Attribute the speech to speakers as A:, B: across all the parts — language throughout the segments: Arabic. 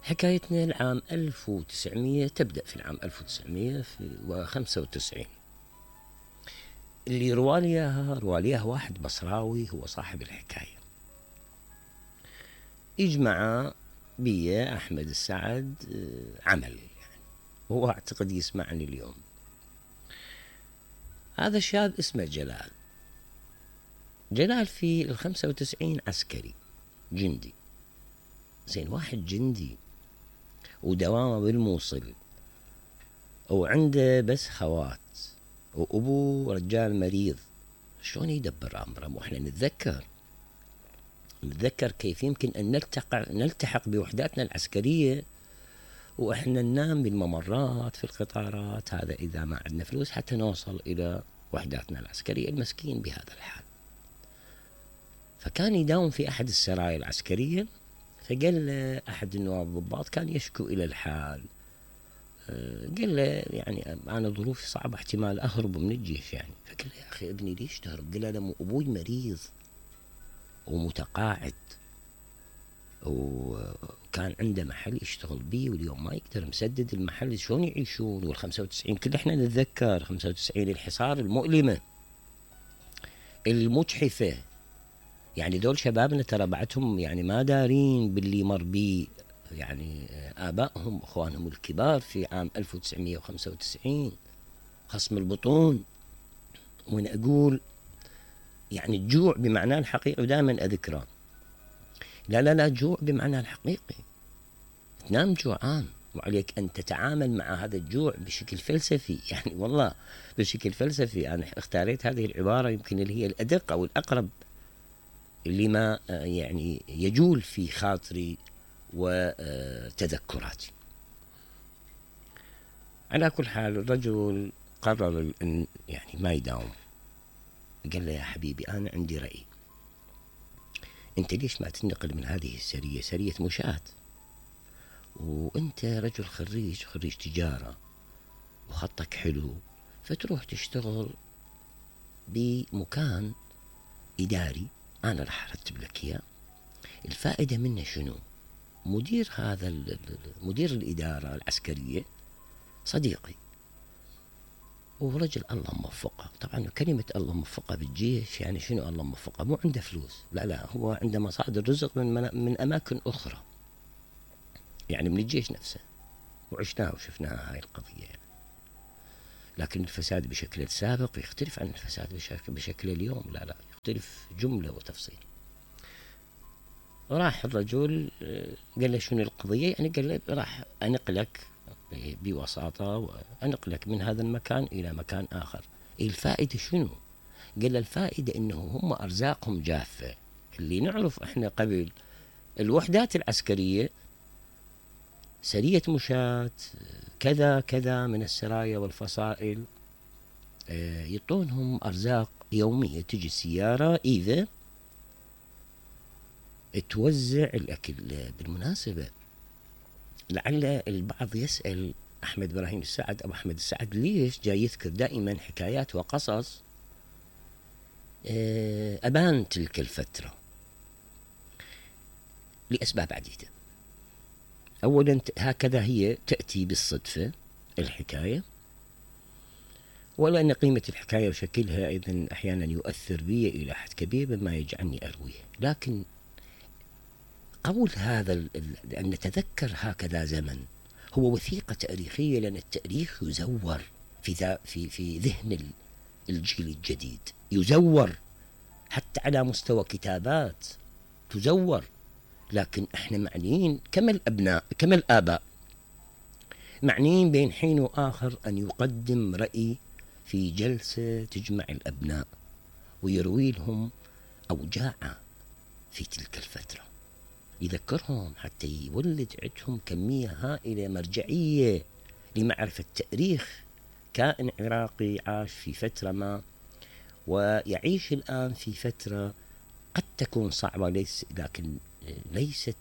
A: حكايتنا العام 1900، تبدأ في العام 1995. اللي رواليها واحد بصراوي هو صاحب الحكاية. يجمع بي أحمد السعد عمل يعني، وهو أعتقد يسمعني اليوم. هذا الشاب اسمه جلال. جلال في 95 عسكري جندي. زين، واحد جندي ودوامه بالموصل وعنده بس خوات وأبوه رجال مريض، شلون يدبر أمره؟ وإحنا نتذكر كيف يمكن أن نلتحق بوحداتنا العسكرية وإحنا ننام بالممرات في القطارات، هذا إذا ما عندنا فلوس حتى نوصل إلى وحداتنا العسكرية. المسكين بهذا الحال. فكان يداوم في أحد السرايا العسكرية، فقال له أحد النواب الضباط كان يشكو إلى الحال، قال له يعني أنا ظروفي صعبة، احتمال أهرب من الجيش يعني. فقال له يا أخي ابني ليش تهرب؟ قال له أبوي مريض ومتقاعد وكان عنده محل يشتغل بيه، واليوم ما يقدر مسدد المحل، شلون يعيشون؟ وال95 كل احنا نتذكر 95 الحصار المؤلمة المجحفة. يعني دول شبابنا ترى بعدهم يعني ما دارين باللي مر بيه يعني آبائهم أخوانهم الكبار في عام 1995، خصم البطون. وأنا أقول يعني الجوع بمعناه الحقيقي، ودائما أذكره، لا جوع بمعنى الحقيقي. تنام جوعان وعليك أن تتعامل مع هذا الجوع بشكل فلسفي، يعني والله بشكل فلسفي. أنا اختاريت هذه العبارة يمكن اللي هي الأدق أو الأقرب لما يعني يجول في خاطري وتذكراتي. على كل حال الرجل قرر أن يعني ما يداوم. قال له يا حبيبي أنا عندي رأي، أنت ليش ما تنتقل من هذه السرية، سرية مشاة، وأنت رجل خريج تجارة وخطك حلو، فتروح تشتغل بمكان إداري أنا راح أرتب لك إياه. الفائدة منه شنو؟ مدير هذا مدير الإدارة العسكرية صديقي ورجل الله موفقه. طبعا كلمة الله موفقه بالجيش يعني شنو الله موفقه؟ مو عنده فلوس، لا هو عنده مصادر رزق من أماكن أخرى، يعني من الجيش نفسه، وعشناها وشفناها هاي القضية يعني. لكن الفساد بشكل السابق يختلف عن الفساد بشكل اليوم، لا يختلف جملة وتفصيل. راح الرجل قال له شنو القضية، يعني قال له راح أنقلك بوساطة وأنقلك من هذا المكان إلى مكان آخر. الفائدة شنو؟ قال له الفائدة إنه هم أرزاقهم جافة. اللي نعرف إحنا قبل الوحدات العسكرية سرية مشاة كذا من السرايا والفصائل يعطونهم أرزاق يومية، تجي السيارة إذا توزع الأكل. بالمناسبة لعل البعض يسأل أحمد إبراهيم السعد أو أحمد السعد ليش جاي يذكر دائما حكايات وقصص أبان تلك الفترة؟ لأسباب عديدة. أولا هكذا هي تأتي بالصدفة الحكاية، ولأن قيمة الحكاية وشكلها أيضا أحيانا يؤثر بي إلى حد كبير مما يجعلني أرويه. لكن قول هذا أن نتذكر هكذا زمن هو وثيقة تاريخية، لأن التاريخ يزور في ذهن الجيل الجديد، يزور حتى على مستوى كتابات تزور. لكن احنا معنيين كما الآباء معنيين بين حين وآخر أن يقدم رأي في جلسة تجمع الأبناء ويروي لهم أوجاع في تلك الفترة، يذكرهم حتى يولد عندهم كمية هائلة مرجعية لمعرفة تاريخ كائن عراقي عاش في فترة ما ويعيش الآن في فترة قد تكون صعبة، لكن ليست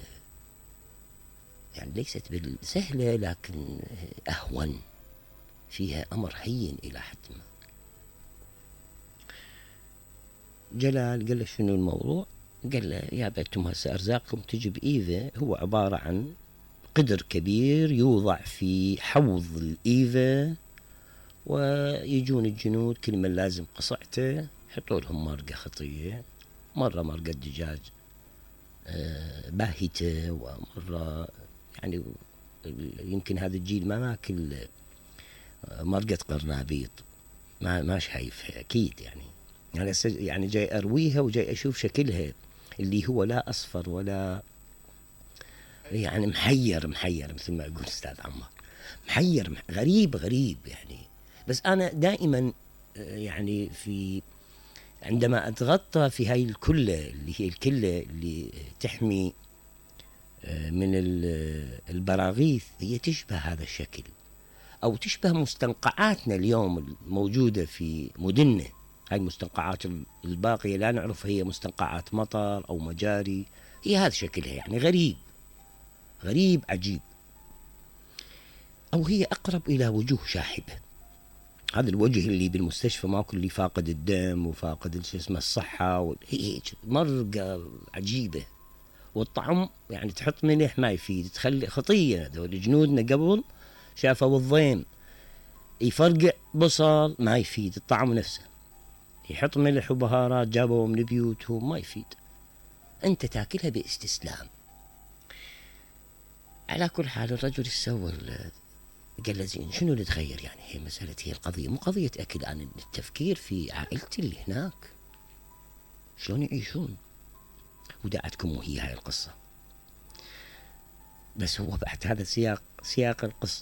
A: بالسهلة، لكن أهون، فيها أمر هين إلى حد ما. جلال قال له شنو الموضوع؟ قال له يا بيتم هسه أرزاقكم تجي بإيذا، هو عبارة عن قدر كبير يوضع في حوض الإيفا، ويجون الجنود كل من لازم قصعته يحطوا لهم مرقة خطية، مرة مرقة دجاج باهتة، ومرة يعني يمكن هذا الجيل ما ماكل مرقة قرنابيط، ما شايفها أكيد. يعني أنا يعني جاي أرويها وجاي أشوف شكلها اللي هو لا أصفر ولا يعني محير مثل ما يقول أستاذ عمار، محير غريب يعني. بس أنا دائما يعني عندما أتغطى في هاي الكلة اللي هي الكلة اللي تحمي من البراغيث، هي تشبه هذا الشكل، أو تشبه مستنقعاتنا اليوم الموجودة في مدننا. هاي المستنقعات الباقية لا نعرف هي مستنقعات مطر أو مجاري، هي هذا شكلها، يعني غريب عجيب، أو هي أقرب إلى وجوه شاحبة. هذا الوجه اللي بالمستشفى ماكو، اللي فاقد الدم وفاقد شو اسمه الصحة، هي مرقة عجيبة. والطعم يعني تحط ملح ما يفيد، تخلي خطية. هذول جنودنا قبل شافوا الضيم يفرقع بصل ما يفيد، الطعم نفسه. يحط ملح وبهارات جابوا من بيوتهم ما يفيد، انت تاكلها باستسلام. على كل حال الرجل ايش سوى؟ قال له زين شنو اللي تغير؟ يعني هي مسألة، هي القضية مو قضية أكل، أنا التفكير في عائلتي اللي هناك شلون يعيشون، ودعتكم وهي هاي القصة. بس هو بعد هذا سياق القصة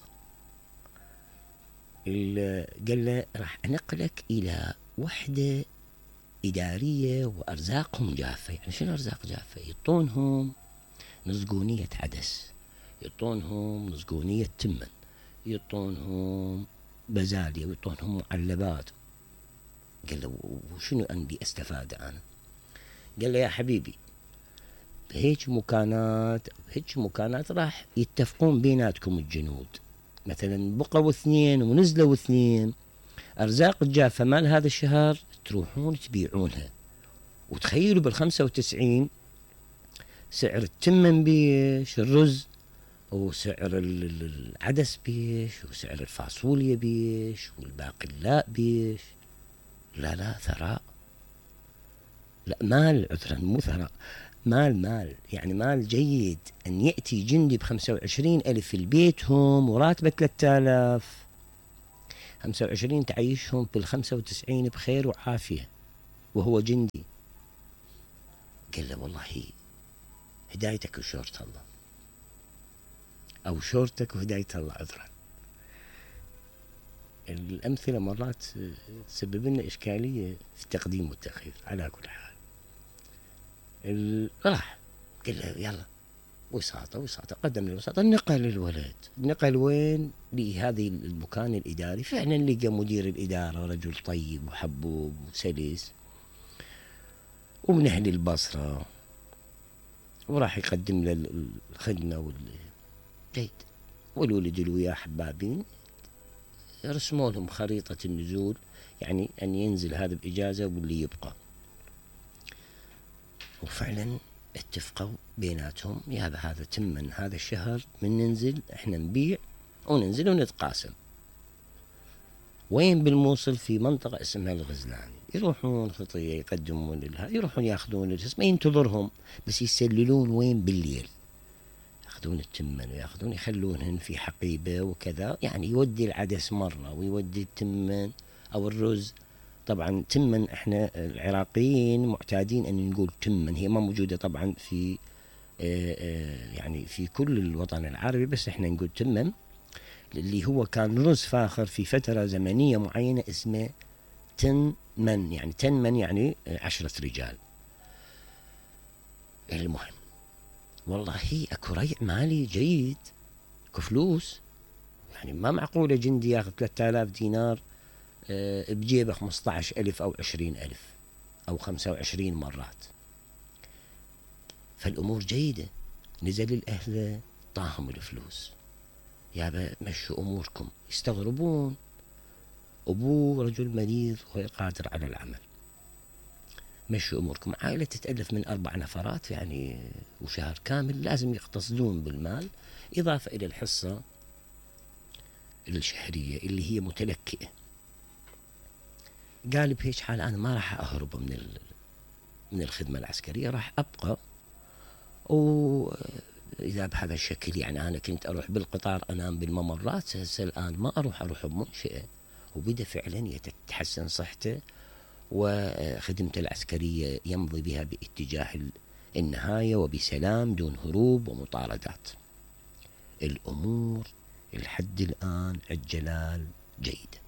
A: قال له راح أنقلك إلى وحدة إدارية وأرزاقهم جافة. يعني شنو أرزاق جافة؟ يعطونهم نسقونية عدس، يعطونهم نسقونية تمن، يعطونهم بزالية، ويعطونهم معلبات. قال له وشنو عندي استفاد أنا؟ قال له يا حبيبي هيك مكانات راح يتفقون بيناتكم الجنود، مثلا بقوا 2 ونزلوا 2، أرزاق الجافة مال هذا الشهر تروحون تبيعونها. وتخيلوا بال95 سعر التمن بيش، الرز، وسعر العدس بيش، وسعر الفاصوليا بيش، والباقلاء بيش. لا ثراء، لا مال، عذرا مو ثراء، مال يعني مال جيد. أن يأتي جندي ب25,000 في بيتهم وراتبه 3000، 25 تعيشهم بال95 بخير وعافية وهو جندي. قال له والله هدايتك وشورت الله، أو شورتك وهداية الله، عذرا. الأمثلة مرات تسبب لنا إشكالية في التقديم والتأخير. على كل حال راح قال له يلا وساطة قدم الوساطة، نقل الولد، نقل وين؟ لهذه المكان الإداري. فعلا لقى مدير الإدارة رجل طيب وحبوب وسلس ومن أهل البصرة، وراح يقدم له الخدمة جيد. والولد الوياه حبابين رسموا لهم خريطة النزول، يعني أن ينزل هذا بإجازة واللي يبقى. وفعلا اتفقوا بيناتهم يا هذا تمن هذا الشهر من ننزل احنا نبيع وننزل ونتقاسم. وين بالموصل؟ في منطقة اسمها الغزلان. يروحون خطية يقدمون لها، يروحون ياخذون الجسم، ينتظرهم بس يسللون وين؟ بالليل ياخذون التمن وياخذون يخلونهن في حقيبة وكذا. يعني يودي العدس مرة ويودي التمن أو الرز. طبعا تمن احنا العراقيين معتادين ان نقول تمن، هي ما موجودة طبعا في يعني في كل الوطن العربي، بس احنا نقول تمن، اللي هو كان رز فاخر في فترة زمنية معينة اسمه تنمن. يعني تنمن يعني 10 رجال. المهم والله اكو ريع مالي جيد، اكو فلوس. يعني ما معقولة جندي ياخذ 3000 دينار بجيبه 15,000 أو 20,000 أو 25 مرات. فالأمور جيدة. نزل الأهل طاهم الفلوس، يابا مشوا أموركم. يستغربون، أبوه رجل مريض وغير قادر على العمل. مشوا أموركم. عائلة تتألف من 4 نفرات يعني، وشهر كامل لازم يقتصدون بالمال، إضافة إلى الحصة الشهرية اللي هي متلكئة. قال بهيج حال أنا ما راح أهرب من الخدمة العسكرية، راح أبقى. وإذا بهذا الشكل يعني أنا كنت أروح بالقطار أنام بالممرات، هسه الآن ما أروح بمنشأة، وبدأ فعلا يتحسن صحته، وخدمته العسكرية يمضي بها باتجاه النهاية وبسلام دون هروب ومطاردات. الأمور الحد الآن الجلال جيدة.